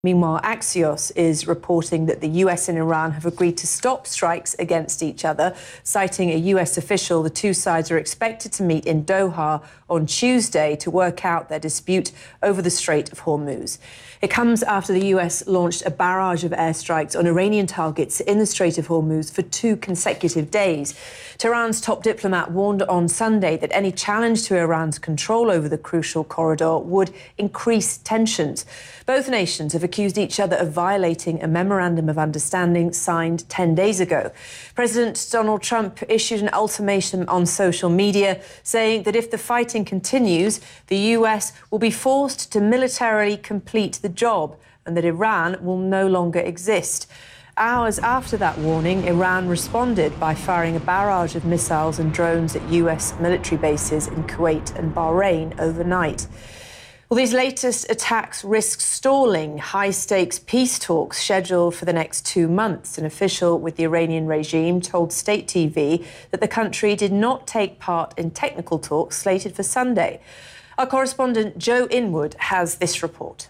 Meanwhile, Axios is reporting that the US and Iran have agreed to stop strikes against each other. Citing a US official, the two sides are expected to meet in Doha on Tuesday to work out their dispute over the Strait of Hormuz. It comes after the US launched a barrage of airstrikes on Iranian targets in the Strait of Hormuz for 2 consecutive days. Tehran's top diplomat warned on Sunday that any challenge to Iran's control over the crucial corridor would increase tensions. Both nations have accused each other of violating a memorandum of understanding signed 10 days ago. President Donald Trump issued an ultimatum on social media, saying that if the fighting continues, the US will be forced to militarily complete the job and that Iran will no longer exist. Hours after that warning, Iran responded by firing a barrage of missiles and drones at US military bases in Kuwait and Bahrain overnight. Well, these latest attacks risk stalling high-stakes peace talks scheduled for the next 2 months. An official with the Iranian regime told State TV that the country did not take part in technical talks slated for Sunday. Our correspondent Joe Inwood has this report.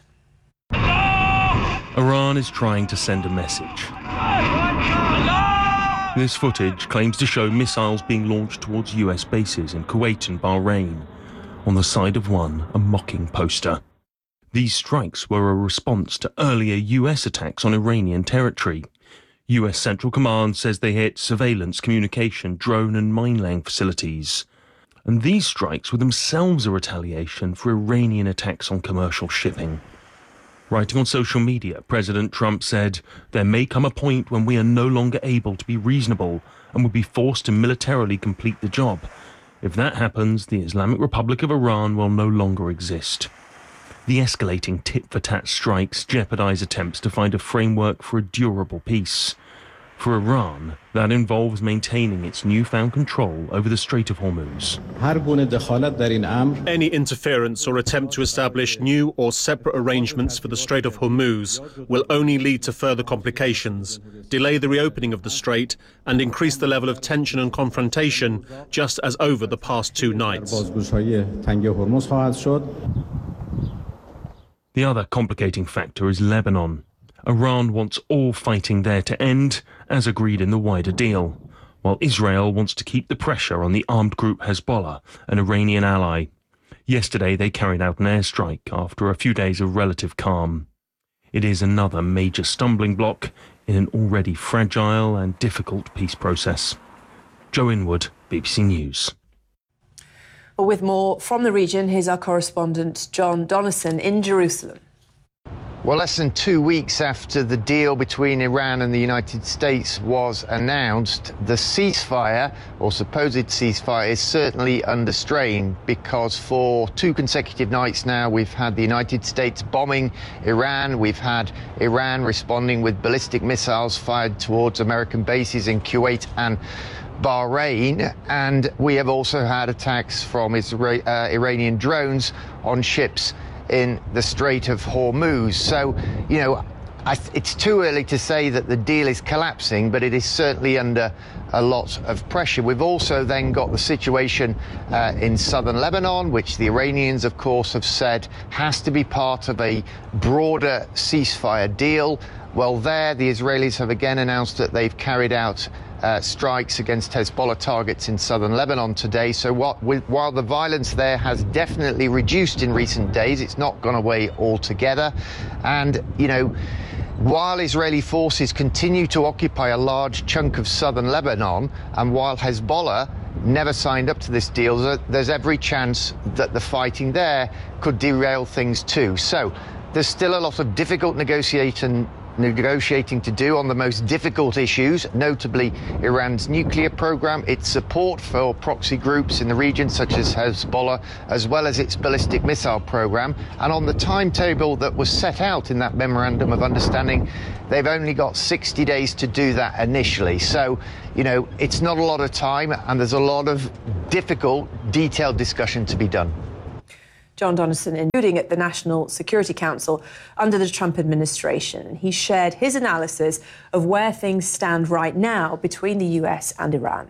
Iran is trying to send a message. This footage claims to show missiles being launched towards US bases in Kuwait and Bahrain. On the side of one, a mocking poster. These strikes were a response to earlier US attacks on Iranian territory. US Central Command says they hit surveillance, communication, drone and mine-laying facilities. And these strikes were themselves a retaliation for Iranian attacks on commercial shipping. Writing on social media, President Trump said, "There may come a point when we are no longer able to be reasonable and will be forced to militarily complete the job. If that happens, the Islamic Republic of Iran will no longer exist." The escalating tit-for-tat strikes jeopardize attempts to find a framework for a durable peace. For Iran, that involves maintaining its newfound control over the Strait of Hormuz. Any interference or attempt to establish new or separate arrangements for the Strait of Hormuz will only lead to further complications, delay the reopening of the strait, and increase the level of tension and confrontation, just as over the past 2 nights. The other complicating factor is Lebanon. Iran wants all fighting there to end, as agreed in the wider deal, while Israel wants to keep the pressure on the armed group Hezbollah, an Iranian ally. Yesterday, they carried out an airstrike after a few days of relative calm. It is another major stumbling block in an already fragile and difficult peace process. Joe Inwood, BBC News. Well, with more from the region, here's our correspondent John Donnison in Jerusalem. Well, less than 2 weeks after the deal between Iran and the United States was announced, the ceasefire, or supposed ceasefire, is certainly under strain because for 2 consecutive nights now we've had the United States bombing Iran. We've had Iran responding with ballistic missiles fired towards American bases in Kuwait and Bahrain, and we have also had attacks from Iranian drones on ships in the Strait of Hormuz. So, it's too early to say that the deal is collapsing, but it is certainly under a lot of pressure. We've also then got the situation in southern Lebanon, which the Iranians, of course, have said has to be part of a broader ceasefire deal. Well, there, the Israelis have again announced that they've carried out strikes against Hezbollah targets in southern Lebanon today. So while the violence there has definitely reduced in recent days, it's not gone away altogether. And, while Israeli forces continue to occupy a large chunk of southern Lebanon, and while Hezbollah never signed up to this deal, there's every chance that the fighting there could derail things too. So there's still a lot of difficult negotiating to do on the most difficult issues, notably Iran's nuclear program, its support for proxy groups in the region such as Hezbollah, as well as its ballistic missile program. And on the timetable that was set out in that memorandum of understanding, they've only got 60 days to do that initially. So, it's not a lot of time, and there's a lot of difficult, detailed discussion to be done. John Donnison, including at the National Security Council under the Trump administration. He shared his analysis of where things stand right now between the US and Iran.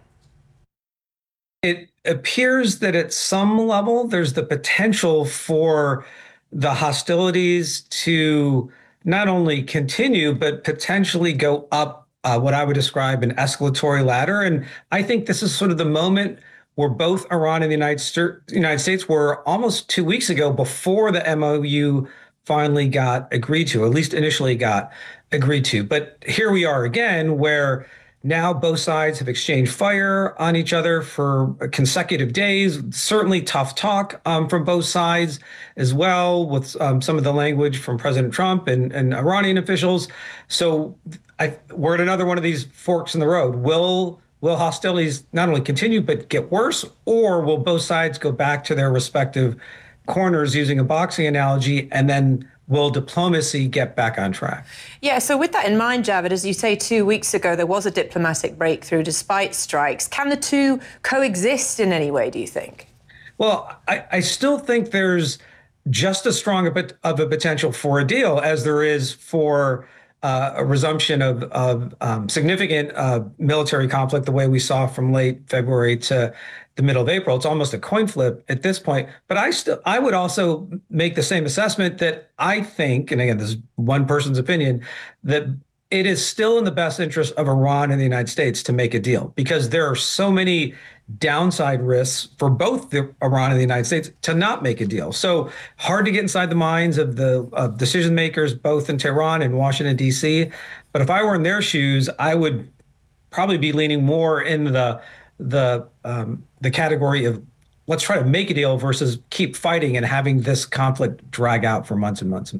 It appears that at some level there's the potential for the hostilities to not only continue, but potentially go up what I would describe an escalatory ladder. And I think this is sort of the moment where both Iran and the United States were almost 2 weeks ago, before the MOU finally got agreed to, or at least initially got agreed to. But here we are again, where now both sides have exchanged fire on each other for consecutive days. Certainly tough talk from both sides as well, with some of the language from President Trump and Iranian officials. So we're at another one of these forks in the road. Will hostilities not only continue, but get worse? Or will both sides go back to their respective corners, using a boxing analogy, and then will diplomacy get back on track? Yeah, so with that in mind, Javad, as you say, 2 weeks ago, there was a diplomatic breakthrough despite strikes. Can the two coexist in any way, do you think? Well, I still think there's just as strong of a potential for a deal as there is for a resumption of significant military conflict, the way we saw from late February to the middle of April. It's almost a coin flip at this point. But I would also make the same assessment that I think, and again, this is one person's opinion, that it is still in the best interest of Iran and the United States to make a deal, because there are so many downside risks for both Iran and the United States to not make a deal. So hard to get inside the minds of the decision makers, both in Tehran and Washington, D.C. But if I were in their shoes, I would probably be leaning more in the category of let's try to make a deal versus keep fighting and having this conflict drag out for months and months.